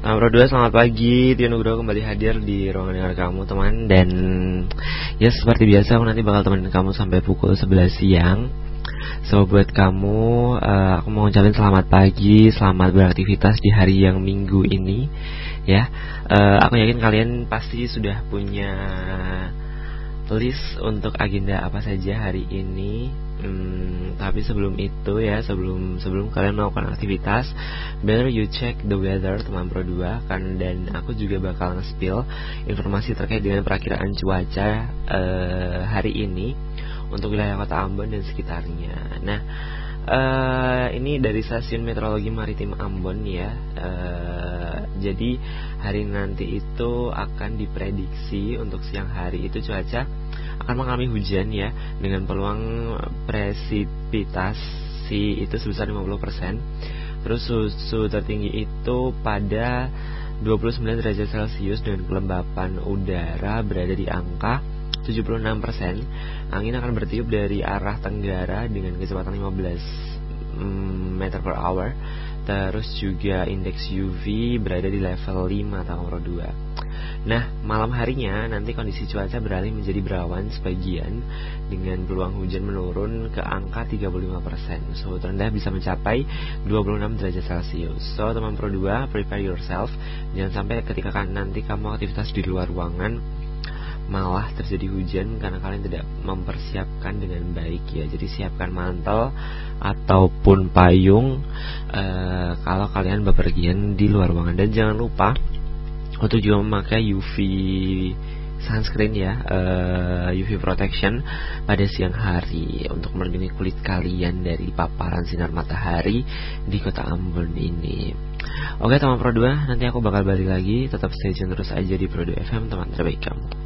Pro 2, selamat pagi. Tio Nugroho kembali hadir di ruangan dengar kamu teman. Dan ya seperti biasa aku nanti bakal temenin kamu sampai pukul 11 siang. So buat kamu, aku mau ngucapin selamat pagi, selamat beraktivitas di hari yang Minggu ini. Ya, aku yakin kalian pasti sudah punya list untuk agenda apa saja hari ini. Tapi sebelum itu ya, sebelum kalian melakukan aktivitas, better you check the weather teman Pro 2 kan. Dan aku juga bakal nge-spill informasi terkait dengan perakiraan cuaca hari ini untuk wilayah kota Ambon dan sekitarnya. Nah, ini dari Stasiun Meteorologi Maritim Ambon ya. Jadi hari nanti itu akan diprediksi untuk siang hari itu cuaca akan mengalami hujan ya, dengan peluang presipitasi itu sebesar 50%. Terus suhu tertinggi itu pada 29 derajat Celcius dengan kelembapan udara berada di angka 76%. Angin akan bertiup dari arah tenggara dengan kecepatan 15 meter per hour. Terus juga indeks UV berada di level 5 tahun Pro 2. Nah, malam harinya nanti kondisi cuaca beralih menjadi berawan sebagian dengan peluang hujan menurun ke angka 35%. Suhu terendah bisa mencapai 26 derajat Celcius. So, teman Pro 2, prepare yourself. Jangan sampai ketika nanti kamu aktivitas di luar ruangan malah terjadi hujan karena kalian tidak mempersiapkan dengan baik ya. Jadi siapkan mantel ataupun payung kalau kalian bepergian di luar ruangan. Dan jangan lupa untuk juga memakai UV sunscreen ya, UV protection pada siang hari untuk melindungi kulit kalian dari paparan sinar matahari di kota Ambon ini. Oke teman Pro 2, nanti aku bakal balik lagi. Tetap stay tune terus aja di Pro 2 FM, teman terbaik kamu.